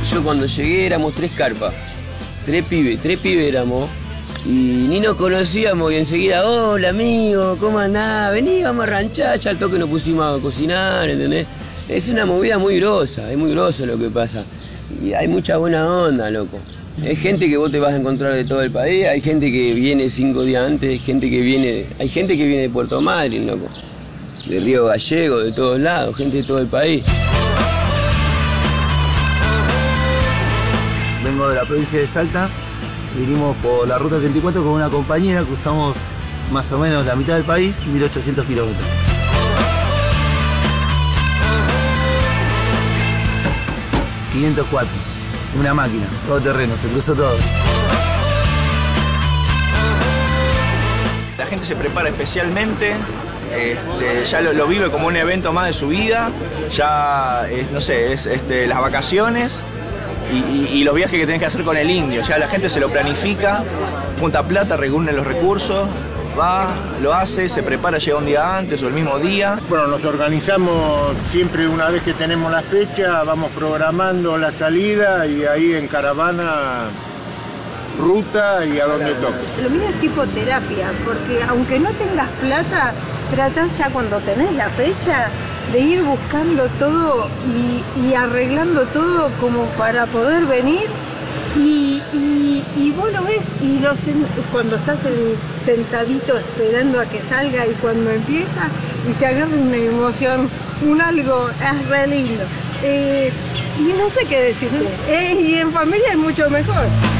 Yo cuando llegué éramos 3 carpas, 3 pibes éramos. Y ni nos conocíamos y enseguida, hola amigo, ¿cómo andás? Vení, vamos a ranchar, ya al toque nos pusimos a cocinar, ¿entendés? Es una movida muy grosa, es muy groso lo que pasa. Y hay mucha buena onda, loco. Hay gente que vos te vas a encontrar de todo el país, hay gente que viene 5 días antes, hay gente que viene de Puerto Madryn, loco. De Río Gallego, de todos lados, gente de todo el país. Vengo de la provincia de Salta. Vinimos por la ruta 34 con una compañera, cruzamos más o menos la mitad del país, 1800 kilómetros. ...504, una máquina, todo terreno, se cruzó todo. La gente se prepara especialmente, ya lo vive como un evento más de su vida, ya, no sé, es las vacaciones. Y los viajes que tenés que hacer con el indio, ya la gente se lo planifica, junta plata, reúne los recursos, va, lo hace, se prepara, llega un día antes o el mismo día. Bueno, nos organizamos siempre una vez que tenemos la fecha, vamos programando la salida y ahí en caravana, ruta y a donde toque. Lo mío es tipo terapia, porque aunque no tengas plata, tratás ya cuando tenés la fecha de ir buscando todo y arreglando todo como para poder venir y vos lo ves y cuando estás sentadito esperando a que salga y cuando empieza y te agarra una emoción, un algo, es re lindo. Y no sé qué decirte, y en familia es mucho mejor.